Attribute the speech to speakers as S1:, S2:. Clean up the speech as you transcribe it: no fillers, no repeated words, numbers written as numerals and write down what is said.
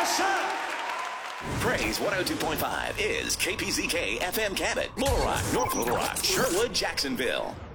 S1: Praise 102.5 is KPZK FM Cabot, Little Rock, North Little Rock, Sherwood, Jacksonville.